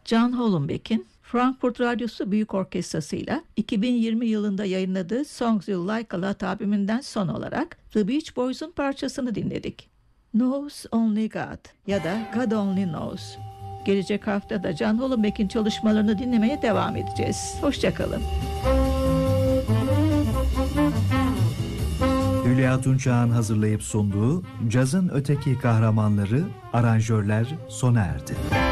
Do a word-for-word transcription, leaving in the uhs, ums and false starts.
Can Hollenbeck'in Frankfurt Radyosu Büyük Orkestrası'yla iki bin yirmi yılında yayınladığı Songs You Like A Lot albümünden son olarak The Beach Boys'un parçasını dinledik. Knows Only God ya da God Only Knows. Gelecek hafta da Can Hollenbeck'in çalışmalarını dinlemeye devam edeceğiz. Hoşçakalın. Hülya Tunçağ'ın hazırlayıp sunduğu Cazın Öteki Kahramanları, aranjörler sona erdi.